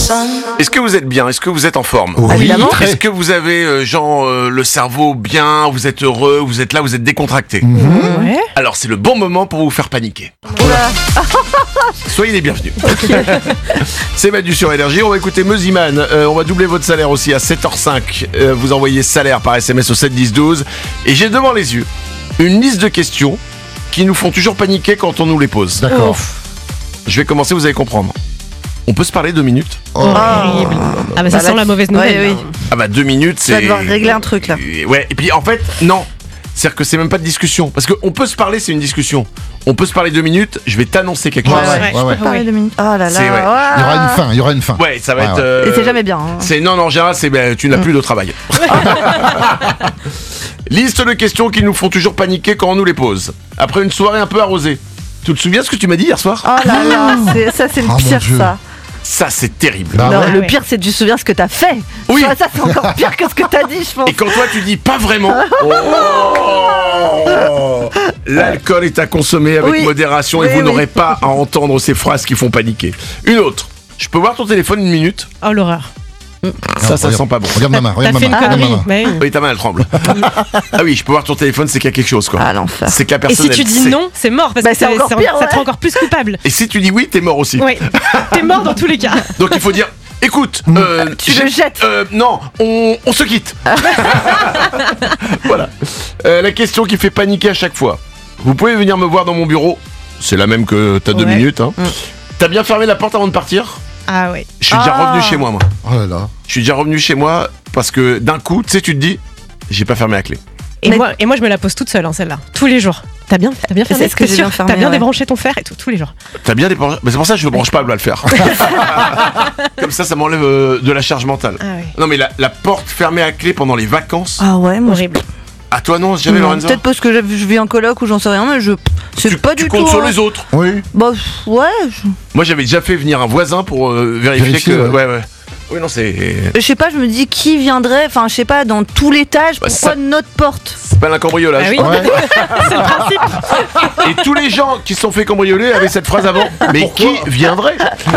Est-ce que vous êtes bien? Est-ce que vous êtes en forme? Oui, évidemment. Est-ce que vous avez le cerveau bien? Vous êtes heureux? Vous êtes là? Vous êtes décontracté? Ouais. Alors c'est le bon moment pour vous faire paniquer. Soyez les bienvenus. C'est Manu sur Énergie. On va écouter Meusiman. On va doubler votre salaire aussi à 7h05. Vous envoyez salaire par SMS au 7 10 12. Et j'ai devant les yeux une liste de questions qui nous font toujours paniquer quand on nous les pose. D'accord. Je vais commencer, vous allez comprendre. On peut se parler 2 minutes? Horrible. Ah bah ça sent la mauvaise nouvelle. Ouais, là. oui. Ah bah 2 minutes, Tu vas c'est... devoir régler un truc là. Ouais, et puis en fait, non. C'est-à-dire que c'est même pas de discussion. Parce qu'on peut se parler, c'est une discussion. On peut se parler 2 minutes, je vais t'annoncer quelque chose. Ouais. Parler 2 minutes. Oh là là. C'est- ouais. ouah. Il y aura une fin. Ouais, ça va Ouais, être... Et c'est jamais bien. Hein. C'est non, en général, c'est tu n'as plus de travail. Liste de questions qui nous font toujours paniquer quand on nous les pose. Après une soirée un peu arrosée. Tu te souviens ce que tu m'as dit hier soir? Oh là là, ça c'est le Oh, mon pire Dieu. ça. Ça, c'est terrible. Bah Non, ouais. le pire c'est que tu te souviens ce que t'as fait. Oui. Ça c'est encore pire que ce que t'as dit, je pense. Et quand toi tu dis pas vraiment, l'alcool est à consommer avec Oui. modération et Oui, vous oui. n'aurez pas à entendre ces phrases qui font paniquer. Une autre. Je peux voir ton téléphone 1 minute? Oh l'horreur. Ça sent pas bon. Regarde ma main, T'as regarde ma fait une main. regarde ma connerie. main. Mais oui. Oui, ta main elle tremble. Ah oui, je peux voir ton téléphone, c'est qu'il y a quelque chose quoi. Ah l'enfer. C'est que la Et personne. si tu elle dis sait. non, c'est mort parce Bah, que c'est encore pire, ça te ouais. rend encore plus coupable. Et si tu dis oui, t'es mort aussi. Oui. T'es mort dans tous les cas. Donc il faut dire, écoute, Tu le jettes. Non, on se quitte. Voilà. La question qui fait paniquer à chaque fois. Vous pouvez venir me voir dans mon bureau. C'est la même que t'as 2 Ouais. minutes. Hein. T'as bien fermé la porte avant de partir? Ah ouais. Je suis déjà Ah. revenu chez moi, moi. Oh là là. Je suis déjà revenu chez moi parce que d'un coup, tu sais, tu te dis, j'ai pas fermé la clé. Et Mais- moi je me la pose toute seule, hein, celle-là. Tous les jours. T'as bien fermé, C'est ce que t'es j'ai sûr bien fermé, T'as bien ouais. débranché ton fer et tout, tous les jours. T'as bien débranché. Mais c'est pour ça que je ne branche pas, elle doit le faire. Comme ça m'enlève de la charge mentale. Ah ouais. Non, mais la porte fermée à clé pendant les vacances. Ah ouais, moi Horrible. À toi, non, jamais, non, Lorenzo? peut-être parce que je vis en coloc ou j'en sais rien, mais c'est pas du tu tout. comptes sur hein. les autres. Oui. Bah ouais. Moi, j'avais déjà fait venir un voisin pour vérifier Vérifier, que. ouais. Ouais. Oui, non, c'est. Je sais pas, je me dis qui viendrait, enfin je sais pas, dans tout l'étage, Bah, pourquoi ça- notre porte? C'est pas un cambriolage. Ah oui. Ouais. C'est le principe. Et tous les gens qui se sont fait cambrioler avaient cette phrase avant. Mais qui viendrait?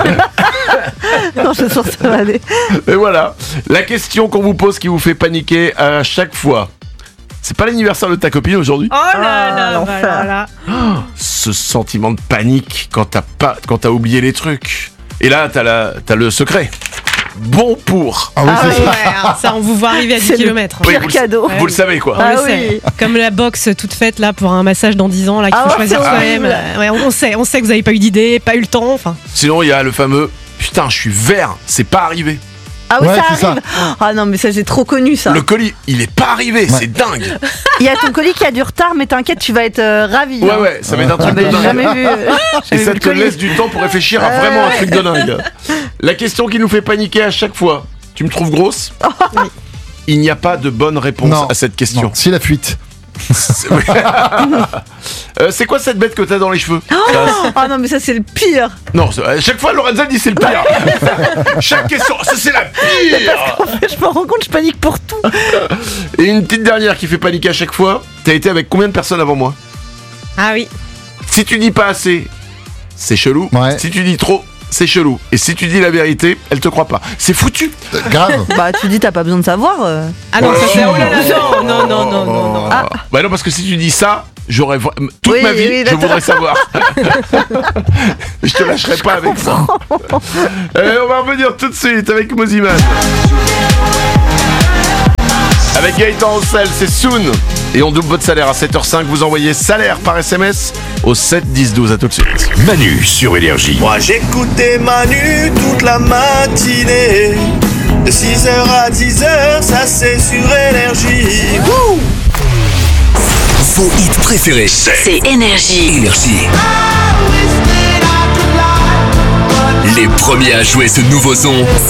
Non, je sens que ça va aller. Et voilà. La question qu'on vous pose qui vous fait paniquer à chaque fois. C'est pas l'anniversaire de ta copine aujourd'hui? Oh là là, l'enfer. voilà. Ce sentiment de panique quand t'as oublié les trucs. Et là, t'as le secret. Bon pour. Ah oui, Ah c'est oui. ça. Ouais, ça, on vous voit arriver à 10 C'est le km. Oui, pire vous le- cadeau. Vous le savez quoi. On Ah le oui. sait. Comme la box toute faite là pour un massage dans 10 ans là qu'il Ah faut ouais, choisir c'est soi-même. horrible. Ouais, on sait que vous avez pas eu d'idée, pas eu le temps. Enfin, Sinon, il y a le fameux putain, je suis vert, c'est pas arrivé. Ah oui, Ouais, ça c'est ça. arrive. Ah non, mais ça j'ai trop connu ça. Le colis, il est pas arrivé, c'est dingue. Il y a ton colis qui a du retard, mais t'inquiète, tu vas être ravi. Ouais, hein. ouais, ça va être un Ah truc bah, de j'ai dingue. jamais vu. Et jamais ça vu le te colis. laisse du temps pour réfléchir à vraiment un truc de dingue. La question qui nous fait paniquer à chaque fois. Tu me trouves grosse? Il n'y a pas de bonne réponse Non. à cette question. Non, c'est la fuite. C'est quoi cette bête que t'as dans les cheveux? Ah non, mais ça c'est le pire. Non, à chaque fois Lorenza dit c'est le pire. Chaque question, ça c'est la pire. En fait, je me rends compte, je panique pour tout. Et une petite dernière qui fait paniquer à chaque fois. T'as été avec combien de personnes avant moi? ah oui. Si tu dis pas assez, c'est chelou. Ouais. Si tu dis trop, c'est chelou. Et si tu dis la vérité, elle te croit pas. C'est foutu. Grave. Bah, tu dis, t'as pas besoin de savoir. Ah non, ça c'est Oh. oh là là, non. Ah. Bah non, parce que si tu dis ça, j'aurais toute Oui, ma vie, oui, je d'accord. voudrais savoir. Je te lâcherai pas avec ça. On va revenir tout de suite avec Meusiman. Avec Gaëtan Roussel, c'est Soon. Et on double votre salaire à 7h05. Vous envoyez salaire par SMS au 7 10 12. À tout de suite. Manu sur Énergie. Moi j'écoutais Manu toute la matinée. De 6h à 10h, ça c'est sur Énergie. Wouh! Vos hits préférés. C'est Énergie. Énergie. Les premiers à jouer ce nouveau son,